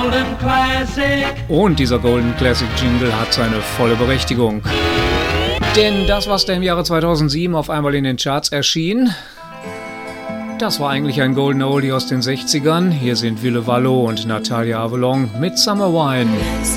Golden Classic. Und dieser Golden Classic Jingle hat seine volle Berechtigung. Denn das, was da im Jahre 2007 auf einmal in den Charts erschien, das war eigentlich ein Golden Oldie aus den 60ern. Hier sind Ville Valo und Natalia Avalon mit Summer Wine.